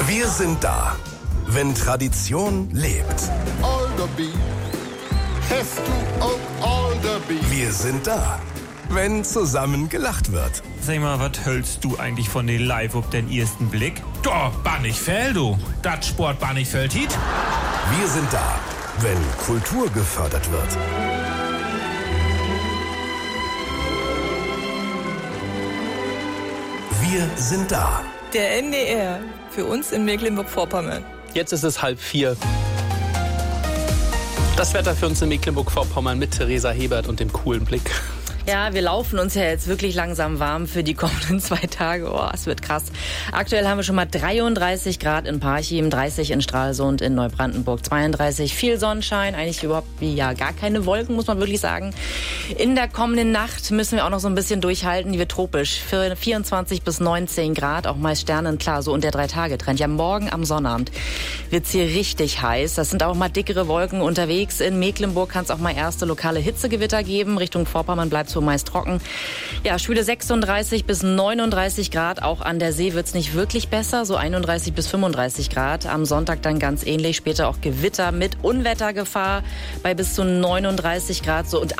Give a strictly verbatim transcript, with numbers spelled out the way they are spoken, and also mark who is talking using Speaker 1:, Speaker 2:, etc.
Speaker 1: Wir sind da, wenn Tradition lebt.
Speaker 2: Alderby, hast du auch Alderby?
Speaker 1: Wir sind da, wenn zusammen gelacht wird.
Speaker 3: Sag mal, was hältst du eigentlich von den Live auf den ersten Blick?
Speaker 4: Doch, Bannichfeld, du. Das Sport Bannichfeld hit.
Speaker 1: Wir sind da, wenn Kultur gefördert wird. Wir sind da.
Speaker 5: Der N D R, für uns in Mecklenburg-Vorpommern.
Speaker 6: Jetzt ist es halb vier. Das Wetter für uns in Mecklenburg-Vorpommern mit Theresa Hebert und dem coolen Blick.
Speaker 7: Ja, wir laufen uns ja jetzt wirklich langsam warm für die kommenden zwei Tage. Oh, es wird krass. Aktuell haben wir schon mal dreiunddreißig Grad in Parchim, dreißig in Stralsund, in Neubrandenburg zweiunddreißig. Viel Sonnenschein, eigentlich überhaupt ja gar keine Wolken, muss man wirklich sagen. In der kommenden Nacht müssen wir auch noch so ein bisschen durchhalten. Die wird tropisch. Für vierundzwanzig bis neunzehn Grad, auch meist sternenklar, so und der Drei-Tage-Trend. Ja, morgen am Sonnabend wird's hier richtig heiß. Das sind auch mal dickere Wolken unterwegs. In Mecklenburg kann es auch mal erste lokale Hitzegewitter geben. Richtung Vorpommern bleibt so meist trocken. Ja, schwüle sechsunddreißig bis neununddreißig Grad. Auch an der See wird's nicht wirklich besser. So einunddreißig bis fünfunddreißig Grad. Am Sonntag dann ganz ähnlich. Später auch Gewitter mit Unwettergefahr bei bis zu neununddreißig Grad. So und